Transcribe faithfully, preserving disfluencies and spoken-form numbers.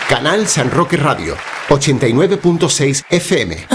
Canal San Roque Radio, ochenta y nueve punto seis F M.